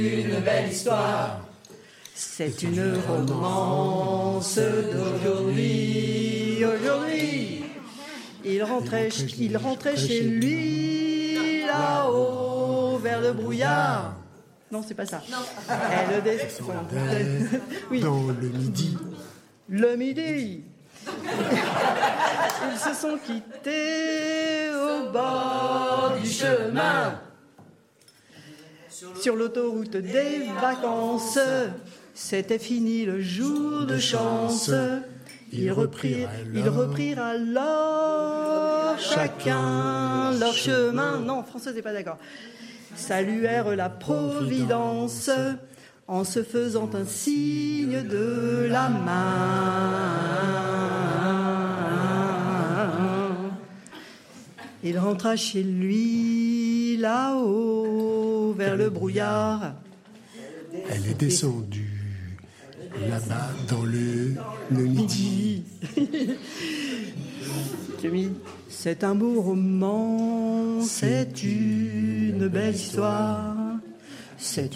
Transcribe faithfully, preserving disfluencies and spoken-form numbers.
Une belle histoire. C'est une romance d'aujourd'hui. Aujourd'hui, il rentrait, il rentrait chez lui là-haut vers le brouillard. Non, c'est pas ça. Non. Elle descendait oui. Dans le midi. Le midi. Ils se sont quittés au bord du chemin. Sur l'autoroute des vacances, c'était fini le jour de chance. Ils reprirent, ils reprirent alors chacun leur chemin. Non, François n'est pas d'accord. Saluèrent la Providence en se faisant un signe de la main. Il rentra chez lui là-haut vers le brouillard. Elle est descendue là-bas dans le, le midi. C'est un beau roman, c'est une belle histoire. C'est